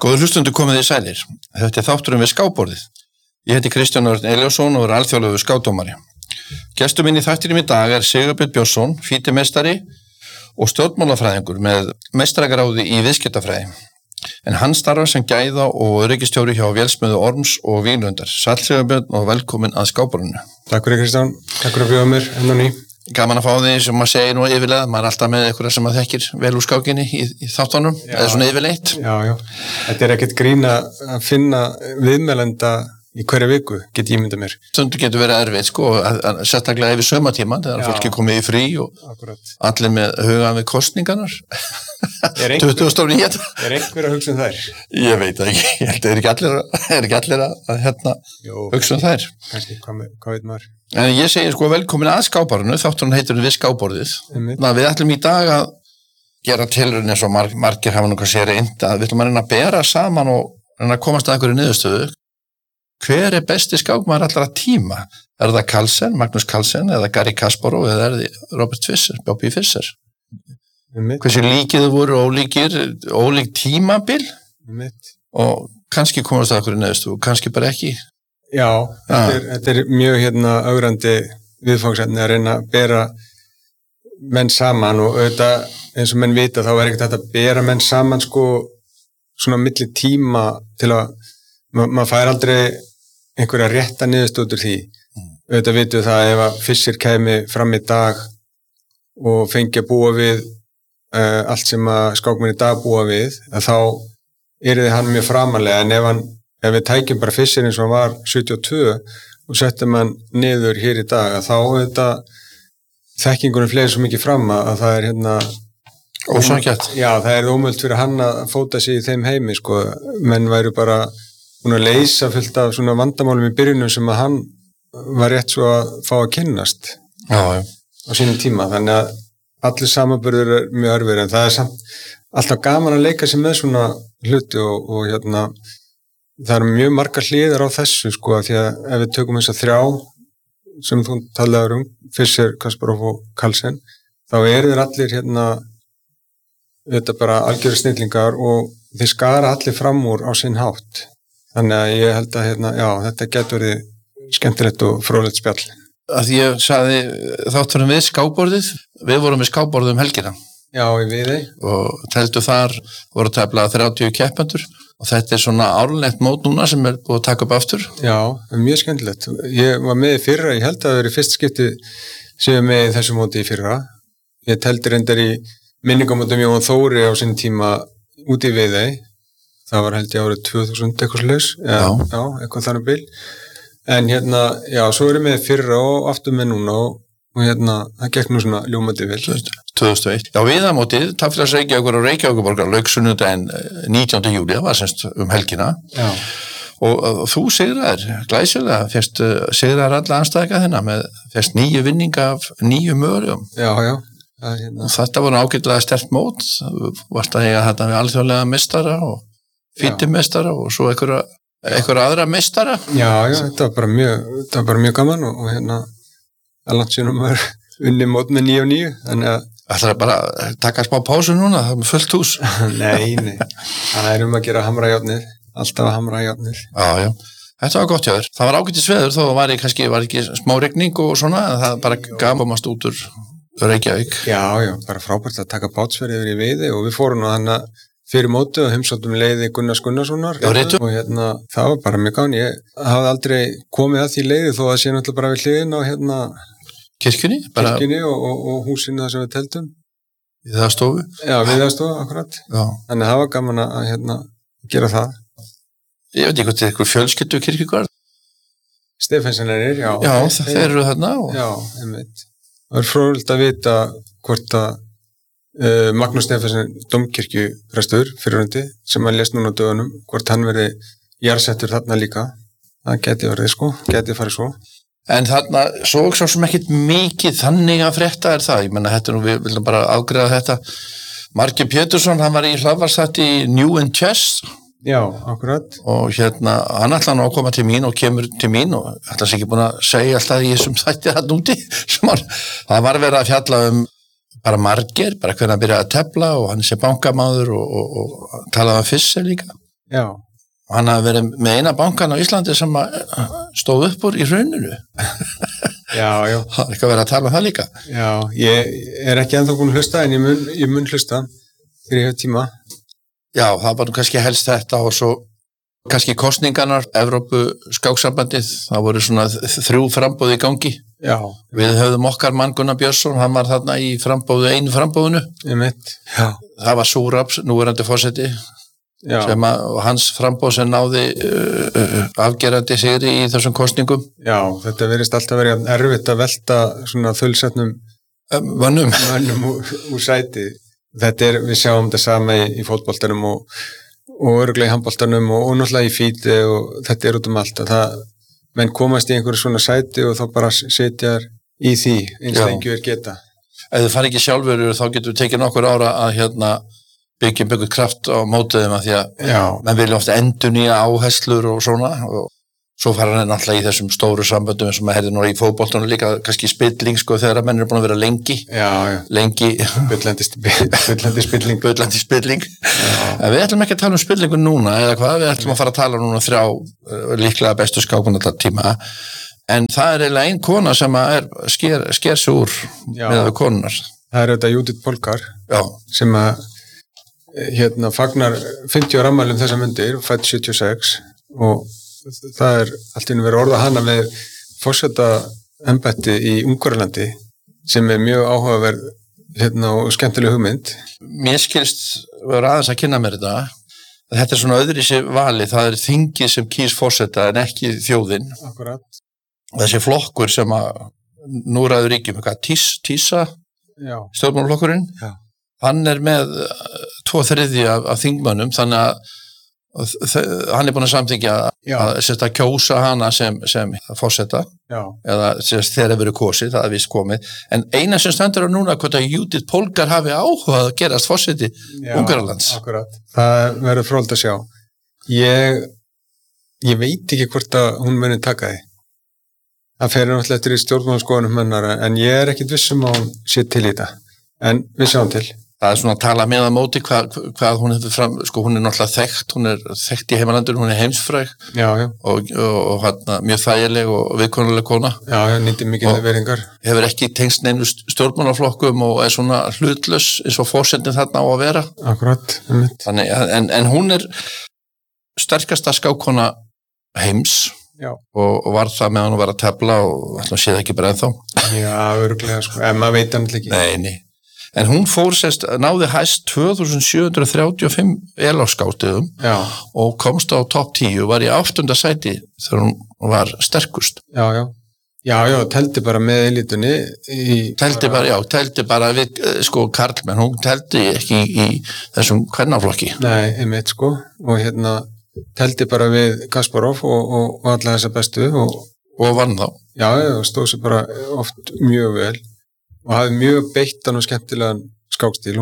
Góður hlustundur komið þið sælir. Þetta þátturinn við skákborðið. Ég heiti Kristján Örn Elíasson og alþjóðlegur skákdómari. Gestur minn í þættinum í dag Sigurbjörn Björnsson, fítimeistari og stjórnmálafræðingur með meistaragráðu í viðskiptafræði. En hann starfar sem gæða og öryggistjóri hjá Vélsmiðju Orms og Víglundar. Sæll Sigurbjörn og velkomin að skákborðinu. Takk fyrir Kristján, takk fyrir að bjóða mér enn og ný. Gaman að fá því sem maður segir nú yfirlega, maður alltaf með eitthvað sem maður þekkir vel úr skákinni í þáttunum, eða svona yfirleitt. Já, þetta ekkert grín að finna viðmælenda í hverja viku, get ég myndað mér. Stundu getur verið erfitt, sérstaklega yfir saumatíma, þegar fólki komið í frí og allir með hugan við kosningarnar. 2009. Er einhver að hugsa þær? Ég veit ekki, ég held að ekki allir að hugsa þær. Kannski, hvað veit maður? En ég segi velkomin að skákborðinu, þátturinn heitir við skákborðið. Við ætlum í dag að gera tilraun eins og margir hafa nú kannski reynt að við ætlum að reyna að bera saman og reyna að komast að einhverju niðurstöðu. Hver er besti skákmaður allra tíma? Er það Carlsen, Magnús Carlsen eða Garry Kasparov eða er það Robert Fischer, Bobby Fischer? Hversu líkið þau voru ólík tímabil og kannski komast að einhverju niðurstöðu og kannski bara ekki. Já, þetta er mjög ögrandi viðfangsefni að reyna að bera menn saman og auðvitað eins og menn vita þá er ekkert að bera menn saman svona milli tíma til að maður fær aldrei einhverja rétta niðurstöður því. Auðvitað vitum við það ef að Fischer kæmi fram í dag og fengi að búa við allt sem að skákmenn í dag búa við, að þá yrði hann mjög framalega en ef við tækjum bara Fischer eins og hann var 72 og settum hann niður hér í dag, að þá auðvitað þekkingunum fleiri svo mikið fram að það er ósanngjarnt. Já, það er ómögulegt fyrir hann að fóta sig í þeim heimi, menn væru bara búin að leysa fullt af svona vandamálum í byrjunum sem að hann var rétt svo að fá að kynnast á sínum tíma, þannig að allir samanburður er mjög örfir, en það er samt alltaf gaman að leika sig með svona hluti og það eru mjög margar hliðar á þessu því að ef við tökum þess að þrjá sem þú talaður Fischer, Kasparov og Carlsen, þá eru þeir allir þetta bara algjöru snillingar og þeir skara allir fram úr á sinn hátt. Þannig að ég held að þetta getur verið skemmtilegt og fróðlegt spjall. Að ég sagði þátturinn við skákborðið, við vorum við skákborðið helgina. Já, í Viðey. Og teldu þar voru tæplega 30 keppendur og þetta er svona árlegt mót núna sem er búið að taka upp aftur. Já, mjög skemmtilegt. Ég var með í fyrra, ég held að það verið fyrst skipti sem ég með í þessu móti í fyrra. Ég teldi reyndar í minningamótum Jón Þóri á sinni tíma út í Viðey. Það var held ég árið 2000 eitthvað slags. Já, eitthvað þannig bil. En svo er ég með fyrra og aftur með núna og það gekk nú svona ljómandi vel. 2001. Já, viðamótið, Taflas Reykjavíkur og Reykjavíkurborgar lauk sunnudaginn 19. júlí, það var semst helgina. Já. Og þú sigraðir glæsilega, fyrst sigraðir alla andstæðinga þinna með fyrst 9 vinninga af 9 mögulegum. Já. Og þetta voru ágætlega sterkt mót, varst að eiga þetta við alþjóðlega meistara og fítimeistara og svo einhverja aðra meistara. Já, þetta var bara mjög gaman og að langt síðan maður unni mót með 9 og 9, þannig að ætlar bara að taka smá pásu núna, það er með fullt hús. Nei, það er að gera hamrajárnir, alltaf að hamrajárnir. Já, þetta var gott hjá þér. Það var ágætis veður, þó var ekki smá rigning og svona, en það bara gamast út úr Reykjavík. Já, bara frábært að taka bátsferð yfir í Viðey og við fórum nú þannig fyrir mótið og heimsóttum leiði Gunnars Gunnarssonar og það var bara mjög gaman. Ég hafði aldrei komið að því leiði þó að sé náttúrulega bara við hliðin á kirkjunni og húsinu þar sem við teldum. Við það stofu? Já, við það stofu, akkurat. Já. Þannig það var gaman að gera það. Ég veit ekki hvað þetta er eitthvað fjölskyldu kirkjugarð. Stefánssonarnir, já. Já, þeir eru þarna. Já, einmitt. Það er fróðlegt að vita hvort að Magnús Stefánsson dómkirkjuprestur fyrrverandi sem að lést núna á dögunum, hvort hann verði jarðsettur þarna líka. Það geti farið svo. En þarna, svo sem ekkit mikið þannig að frétta er það. Ég menna, við viljum bara afgreiða þetta. Marki Pétursson, hann var í hlaðvarpsþætti í New in Chess. Já, akkurat. Og hann ætlaði nú að koma til mín og kemur til mín og ætlaði sig ekki búin að segja alltaf í þessum þætti þarna úti. Það var verið að fjalla bara margir, bara hvernig að byrja að tefla og hann sé bankamáður og talaði Fischer líka. Já. Og hann hafi verið með eina bankan á Íslandi sem stóð upp úr í hruninu. Já. Það er eitthvað verið að tala um það líka. Já, ég er ekki ennþá búin að hlusta, en ég mun hlusta þegar ég hef tíma. Já, það var kannski helst þetta og svo kannski kosningarnar, Evrópu skáksambandið, það voru svona 3 framboð í gangi. Já. Við höfðum okkar mann Gunnar Björnsson, hann var þarna í einu frambóðinu. Já. Það var Súraps, núverandi forseti, og hans frambóð sem náði afgerandi sigri í þessum kosningum. Já, þetta verðist alltaf verið erfitt að velta svona þaulsetnum mönnum úr sæti. Við sjáum þetta sama í fótboltanum og örugglega í handboltanum og náttúrulega í fíti og þetta út allt að menn komast í einhverju svona sæti og þá bara setjar í því eins og lengi geta. Ef þið fari ekki sjálfur þá getur við tekið nokkur ára að byggja kraft á mótiðum að því að menn vilja ofta endurnýja áherslur og svona og svo fara hann náttúrulega í þessum stóru samböndum sem að herði nú í fótboltanum líka kannski spilling þegar að menn eru búin að vera lengi. Lengi. Bullandi spilling. En við ætlum ekki að tala um spillingu núna eða hvað, við ætlum að fara að tala núna 3 líklega bestu skákuna þetta tíma. En það er eiginlega ein kona sem að sker sig úr með við konunar. Það er þetta Judith Polgar sem að fagnar 50 ára afmæli þessa mundir, fædd 76 og það er allt í einu verið orða hana með forseta embætti í Ungverjalandi sem er mjög áhugaverð og skemmtileg hugmynd. Mér skilst vera aðeins að kynna mér þetta er svona öðruvísi vali, það er þingið sem kýs forseta en ekki þjóðin. Akkurat. Þessi flokkur sem að nú ræður ríkjum, TISA stjórnmálaflokkurinn, hann er með 2/3 af þingmönnum, þannig að hann er búin að samþykkja að kjósa hana sem forseta eða þegar verið kosið, það er vist komið en eina sem stendur á núna hvort að Judith Polgar hafi áhugað að gerast forseti Ungverjalands. Akkurat, það verður fróðilegt að sjá. Ég veit ekki hvort að hún muni taka því. Það fer náttúrulega eftir í stjórnmálaskoðunum hennar en ég er ekkit viss að hún sé til í þetta en við sjáum til. Það er svona að tala með að móti hvað hún hefur fram, hún er náttúrulega þekkt, hún er þekkt í heimalandinu, hún er heimsfræg og mjög þægileg og viðkonuleg kona. Já, nýtti mikið veringar. Hefur ekki tengst neinu stjórnmálaflokkum og er svona hlutlaus eins og forsendin þarna á að vera. Akkurat. Þannig, en hún er sterkasta skákona heims og var það með hann að vera að tefla og ætlum að sé það ekki bara ennþá. Já, örugglega, en maður veit hann ekki. Nei. En hún náði hæst 2735 eláskátiðum og komst á topp 10 og var í 8. sæti þegar hún var sterkust. Já, teldi bara með elitunni. Teldi bara við, karlmenn, hún teldi ekki í þessum kvennaflokki. Nei, einmitt, og teldi bara við Kasparov og alla þessa bestu. Og vann þá. Já, stóð sér bara oft mjög vel. Og hafði mjög beittan og skemmtilegan skákstíl.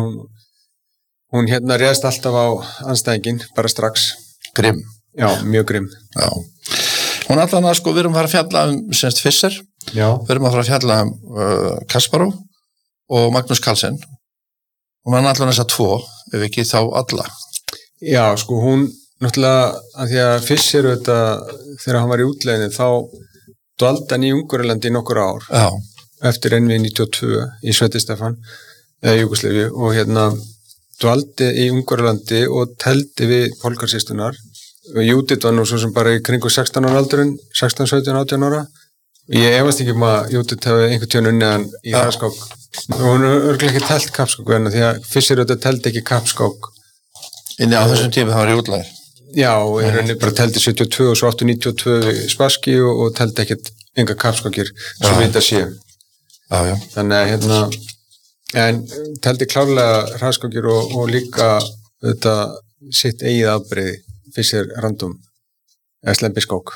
Hún réðst alltaf á andstæðinginn, bara strax. Grimm. Já, mjög grimm. Já. Hún allan að við erum að fara að fjalla um Fischer. Já. Við erum að fara að fjalla um Kasparov og Magnús Carlsen. Hún var allan þess að 2, ef ekki þá alla. Já, hún náttúrulega, að því að Fischer þegar hann var í útleginu, þá dvaldi hann í Ungverjalandi í nokkur ár. Já. Eftir NV 92 í Sveitistefan eða Júgóslavíu og dvaldi í Ungverjalandi og teldi við Polgarsýstunar. Judith var nú svo sem bara í kringu 16 ára aldurinn, 16, 17, 18 ára. Ég efast ekki að Judith hefði einhvern tíðan unnið hann í hraðskák. Hún er örugglega ekki telt kappskák því að Fischer teldi ekki kappskák. Inni á þessum tíma það var í útlæðir. Já, og bara teldi 72 og svo 892 í Spassky og teldi ekkert enga kappskákir sem vita sé. Já. Þannig að en teldi klárlega hraðskákir og líka þetta sitt eigið afbrigði Fischer random eða slembiskák.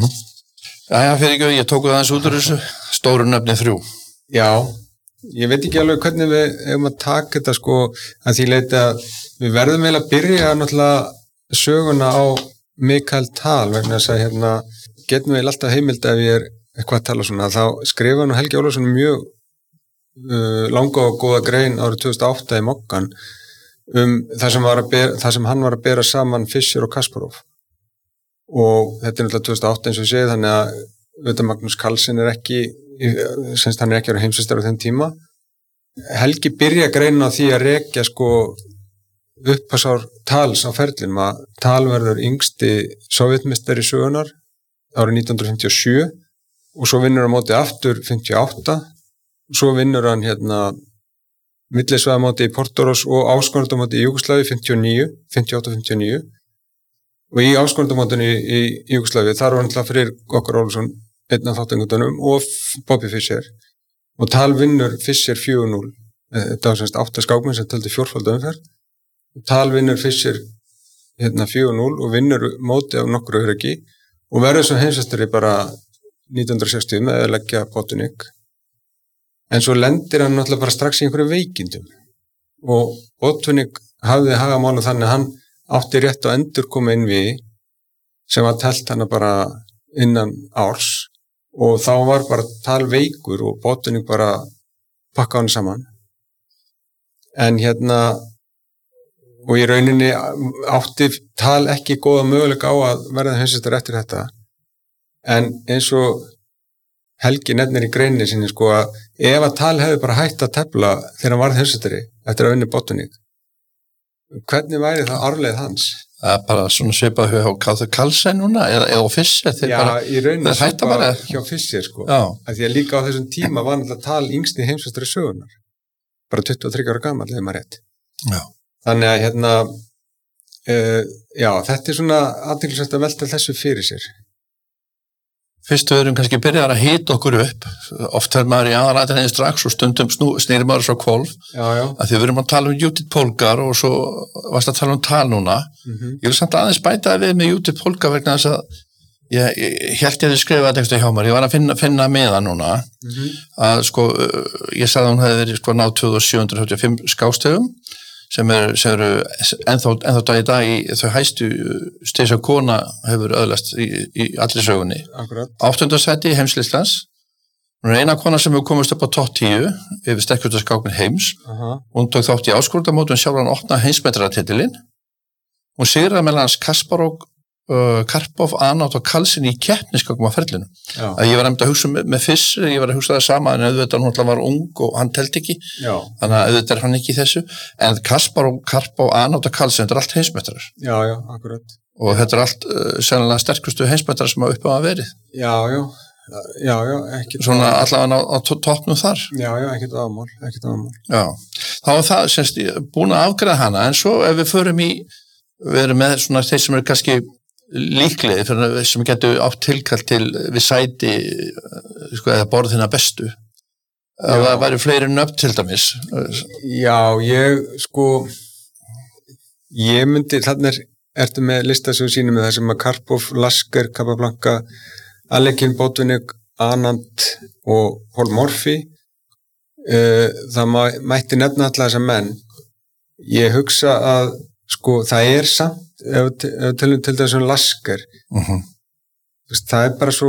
Jæja, fyrir ekki, ég tóku það eins út úr þessu stóru nöfni 3. Já, ég veit ekki alveg hvernig við hefum að taka þetta að því leiti að við verðum vel að byrja náttúrulega söguna á Mikael Tal vegna þess að getum við alltaf heimild ef ég eitthvað að tala svona, þá skrifa nú Helgi Ólafsson mjög langa og góða grein árið 2008 í Mokkan það sem hann var að bera saman Fischer og Kasparov og þetta er náttúrulega 2008 eins og ég segi þannig að auðvitað Magnús Carlsen er ekki semst hann er ekki að vera heimsmeistari á þeim tíma Helgi byrja að greina á því að rekja sko upphafsár Tals á ferlinum að Tal verður yngsti sovjetmeistari sögunar árið 1957 og svo vinnur hann móti aftur 58 og svo vinnur hann millisvæðamóti í Portoroz og áskorundamóti í Júgoslavi 58-59 og í áskorundamótinu í Júgoslavi þar var hann fyrir Okkar Ólafsson einn af þáttangutunum og Bobby Fischer og Tal vinnur Fischer 4-0 þetta var semst 8 skákmenn sem töldi fjórfalda umferð og Tal vinnur Fischer 4-0 og vinnur móti af nokkru öryggi og verður svo heimsmeistari bara 1960 með að leggja Botvinnik en svo lendir hann náttúrulega bara strax í einhverju veikindum og Botvinnik hafði hagamála þannig að hann átti rétt að endur koma inn við sem var telt hana bara innan árs og þá var bara Tal veikur og Botvinnik bara pakka hann saman en og í rauninni átti Tal ekki góða möguleika á að verða heimsmeistari eftir þetta en eins og Helgi nefnir í greinni sinni sko að ef að Tal hefði bara hætt að tefla þegar hann varð heimsmeistari eftir að vinna Botvinnik hvernig væri það arfleið hans? Það er bara svona svipað hjá Carlsen núna eða Fischer Já, í rauninni svipað hjá Fischer sko að því að líka á þessum tíma var náttúrulega Tal yngsti heimsmeistari sögunar bara 23 ára gamall eða maður rétt Já. Þannig að þetta er svona athyglisvert að velta þessu fyrir sér Fyrst við erum kannski byrjar að hita okkur upp oft er maður í aðalætinni strax og stundum snýrir maður svo kvolf að því við erum að tala Judith Polgar og svo varst að tala Tal núna Ég vil samt aðeins bæta við með Judith Polgar vegna þess að ég held ég að skrifa þetta hjá mér ég var að finna með það núna að sko ég sagði að hún hefði verið sko náð 2775 skákstegum sem eru ennþá dag í dag í þau hæstu stig sem kona hefur öðlast í allri sögunni. Akkurat. 8. sæti í heimslistands. Hún er eina kona sem hefur komist upp á topp 10 yfir sterkustu skákmenn heims. Hún tók þátt í áskorundamótum sjálfan 8. heimsmeistaratitilinn. Hún sigraði meðal hans Kasparov, Karpov, Anand og Carlsen í keppniskákum á ferlinu. Ég var að hugsa með Fischer, ég var að hugsa það sama en auðvitað hún var ung og hann teldi ekki þannig að auðvitað er hann ekki í þessu en Kasparov, Karpov, Anand og Carlsen þetta er allt heimsmeistrar Já, akkurat og þetta er allt sennilega sterkustu heimsmeistrar sem hafa upp á að verið Já, ekkert svona allavega á toppnum þar Já, ekkert ámál Já, þá var það semst búin að afgreiða hana en svo ef við förum við erum með svona þeir sem eru kannski líklegir fyrir sem getur átt tilkall til við sæti sko eða borðina bestu að það væri fleiri nöfn til dæmis Já, ég myndi þannig ertu með lista sem sýnir með það sem að Karpov, Lasker, Capablanca Alekhine, Botvinnik, Anand og Paul Morphy það mætti nefna alla þessa menn ég hugsa að sko það er samt ef til þess að Lasker það er bara svo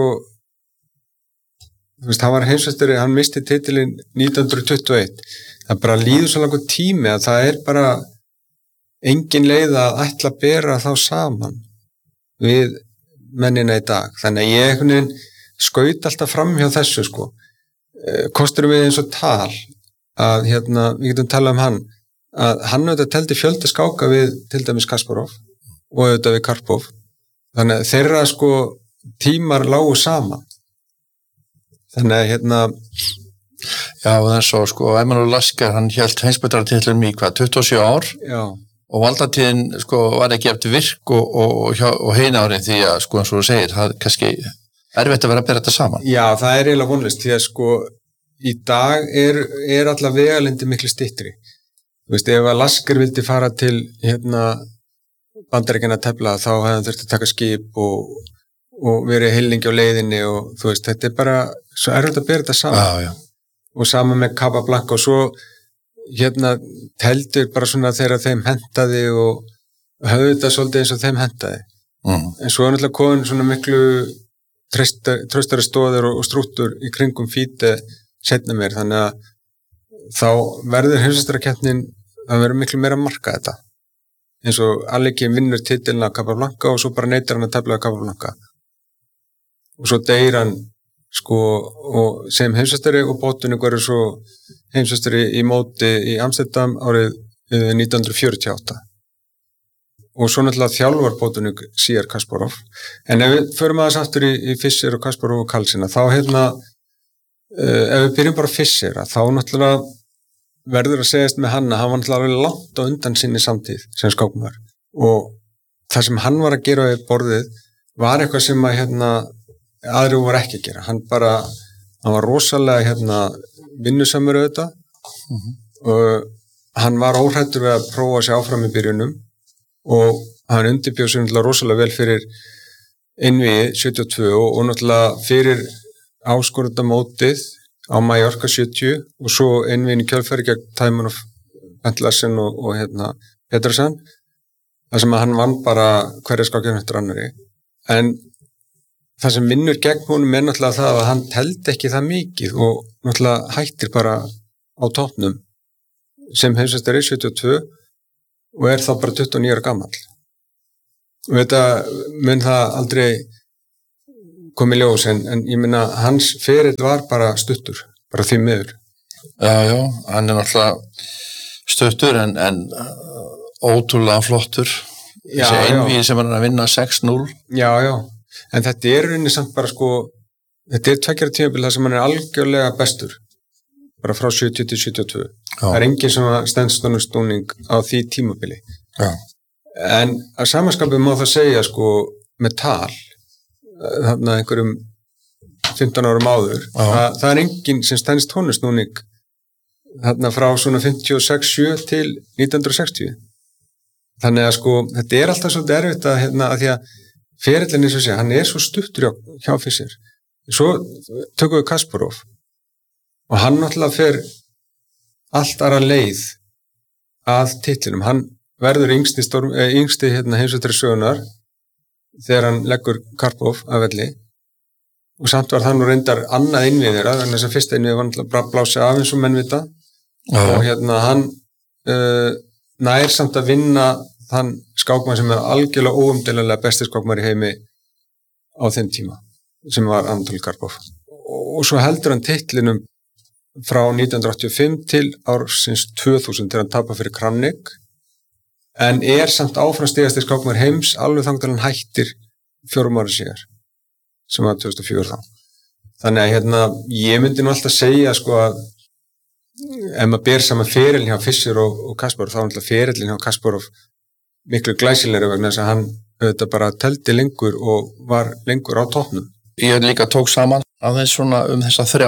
hann var heimsmeistari, hann misti titilinn 1921 það bara líður svo langur tími að það er bara engin leið að ætla að bera þá saman við mennina í dag þannig að ég skaut alltaf fram hjá þessu sko kosturum við eins og Tal að við getum talað um hann að hann auðvitað teldi fjölda skáka við til dæmis Kasparov og auðvitað við Karpov þannig að þeirra sko tímar lágu saman þannig að Já, og þess að sko Emanuel Lasker hann hélt heimsmeistaratitilinn í 27 ár Já. Og valdatíðin sko var ekki eftir virk og heina árin því að sko eins og þú segir það er kannski erfitt að vera að bera þetta saman Já, það er eiginlega vonlist því að sko í dag er alla vegalindi miklu styttri ef að Lasker vildi fara til Bandaríkjanna að tefla þá hefði hann þurft að taka skip og verið heilingi á leiðinni og þetta er bara svo erfitt að bera þetta saman og saman með Capablanca og svo teldur bara svona þegar þeim hentaði og höfðu þetta svolítið eins og þeim hentaði en svo er náttúrulega komin svona miklu traustari stóðir og strúttur í kringum Fide seinna meir þannig að þá verður heimsmeistarakeppnin það verður miklu meira að marka þetta eins og Aleki vinnur titilina Capablanca og svo bara neitar hann að tefla Capablanca og svo deyr hann sko og sem heimsmeistari og Botvinnik verður svo heimsmeistari í móti í Amsterdam árið 1948 og svo náttúrulega þjálfar Botvinnik síðar Kasparov en ef við förum aðeins aftur í Fischer og Kasparov og Kalsina þá ef við byrjum bara Fischer þá náttúrulega verður að segjast með hann að hann var náttúrulega langt á undan sinni samtíð sem skákmaður og það sem hann var að gera við borðið var eitthvað sem að aðri var ekki að gera hann var rosalega vinnusamur auðvitað og hann var óhræddur við að prófa sig áfram í byrjunum og hann undirbjóð sig náttúrulega rosalega vel fyrir innviði 72 og náttúrulega fyrir áskorundamótið á Mallorca 70 og svo innviðin í kjölfæri gegn Taimanov, Bent-Larsen og Petersen þar sem að hann vann bara hverja skákjörn eftir annari en það sem vinnur gegn honum náttúrulega það að hann teldi ekki það mikið og náttúrulega hættir bara á toppnum sem heimsmeistari 72 og þá bara 29 ára gamall og þetta mun það aldrei komið ljós en ég meina hans ferill var bara stuttur, bara því miður. Já, hann náttúrulega stuttur en ótrúlega flottur. Þessi einvíð sem hann að vinna 6-0. Já, en þetta rauninni samt bara sko, þetta 2 ára tímabil þar sem hann algjörlega bestur, bara frá 70 til 72. Já. Það engin sem stendst snúning á því tímabili. Já. En að samanskapið má það segja sko með tal þarna einhverjum 15 árum áður það enginn sem stendst tónlistnúning þarna frá svona 56-7 til 1960 þannig að sko þetta alltaf svolítið erfitt að því að ferillin eins og sé, hann svo stuttur hjá Fischer svo tökum við Kasparov og hann náttúrulega fer allt aðra leið að titlinum, hann verður yngsti heimsmeistari sögunar þegar hann leggur Karpov að velli og samt var það nú reyndar annað innvið þeirra þannig að þess að fyrsta innvið var náttúrulega blási af eins og menn vita og hann nær samt að vinna þann skákmann sem algjörlega óumdeilanlega besti skákmaður í heimi á þeim tíma sem var Anatoli Karpov og svo heldur hann titlinum frá 1985 til ársins 2000 þegar hann tapar fyrir Kramnik en samt áfram stigasti skákmaður heims alveg þangt að hann hættir 4 ára síðar sem var 2004 þá þannig að ég myndi nú alltaf segja sko að ef maður ber saman ferilin hjá Fischer og Kasparov þá er alltaf ferilin hjá Kasparov miklu glæsilegri vegna þess að hann auðvitað bara teldi lengur og var lengur á toppnum. Ég líka tók saman aðeins svona þessa 3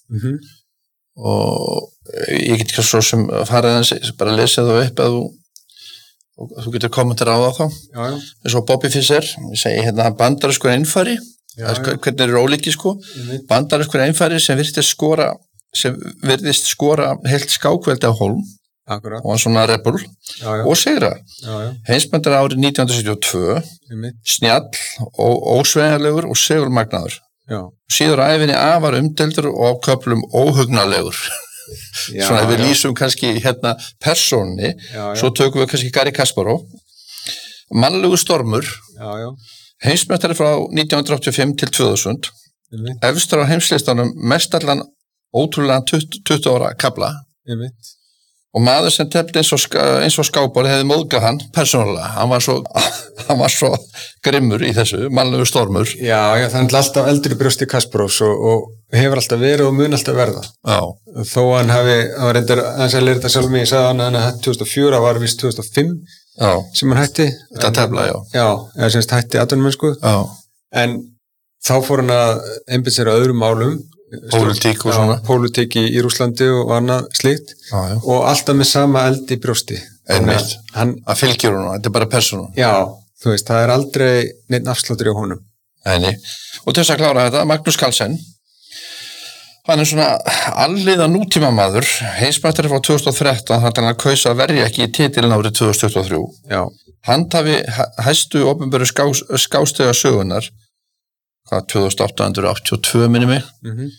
og ég get ekki svo sem farið aðeins bara lesið þú upp að þú getur kommentir á það þá eins og Bobby Fischer, ég segi bandarískur einfari hvernig ólíki sko bandarískur einfari sem virðist skora heilt skákveldi á hólm og hann svona rebel og sigra heimsmeistari árið 1972 snjall og ósveigjanlegur og sigurmagnaður síður á ævinni afar umdeildur og á köflum óhugnarlegur svona við lýsum kannski persónni svo tökum við kannski Garri Kasparov mannlegur stormur heimsmeistari frá 1985 til 2000 efstur á heimslistanum mestallan ótrúlega 20 ára kafla og maður sem tefndi eins og skápar hefði móðgað hann persónulega, hann var svo grimmur í þessu, mannlegur stormur. Já, það er alltaf eldri brjósti Kasparovs og hefur alltaf verið og mun alltaf verða. Já. Þó hann var reyndar, aðeins að leira þetta sjálf mig, ég sagði hann að 2004, það var vist 2005 sem hann hætti. Þetta tefla, já. Já, eða semst hætti atvinnumennsku. Já. En þá fór hann að einbytta sér að öðrum málum. Pólitík og svona pólitík í Rússlandi og annað slíkt og alltaf með sama eldi brjósti að fylgjur hún, þetta bara persónu þú veist, það aldrei neitt afsláttur í honum og til þess að klára þetta, Magnús Carlsen hann svona alliða nútíma maður heimsmeistari frá 2013 þannig að hann kaus að verja ekki í titilin árið 2023 handhafi hæstu opinberu skástega sögunar 2882 minni mig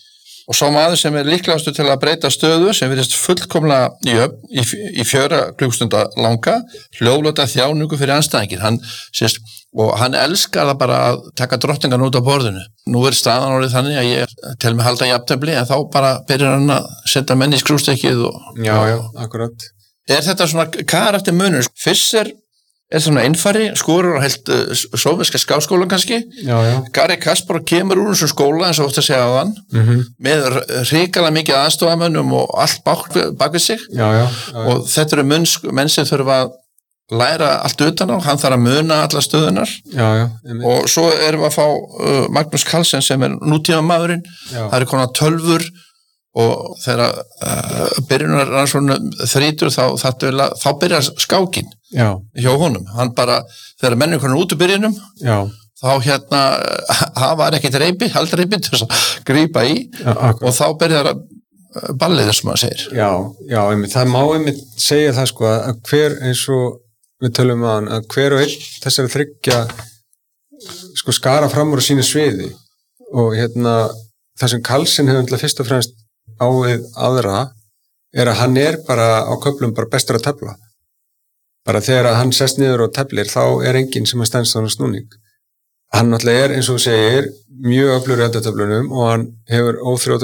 og sá maður sem líklegastur til að breyta stöðu sem virðist fullkomlega í 4 klukkstunda langa hljóðláta þjáningu fyrir andstæðinginn og hann elskar það bara að taka drottningan út á borðinu. Nú staðan orðið þannig að ég tel mig halda jafntefli en þá bara byrjar hann að setja menn í skrúfstykkið Já, akkurat. Þetta svona karakter munur? Fischer svona einfari, skorur á heilt sovneska skáskólan kannski. Garri Kasparov kemur úr þessum skóla eins og oft að segja á hann með hrikalega mikið aðstofamönnum og allt bak við sig og þetta eru menn sem þurfa að læra allt utan á, hann þarf að muna alla stöðunar og svo erum við að fá Magnús Carlsen sem nútíma maðurinn, það eru konar tölvur og þegar byrjunar rannsóknum 30 þá byrjar skákin hjá honum, hann bara þegar mennir konar út úr byrjunum þá það var ekkert haldreipi til að grípa í og þá byrjar ballið þess maður segir. Já, það má segja það sko að hver eins og við tölum að hver og einn þessari þriggja sko skara fram úr sínu sviði og það sem Carlsen hefur fyrst og fremst á við aðra að hann bara á köflum bara bestur að tefla. Bara þegar hann sest niður og teflir þá enginn sem stenst þannig snúning. Hann náttúrulega eins og segir mjög öflugur í endatöflunum og hann hefur óþrjótt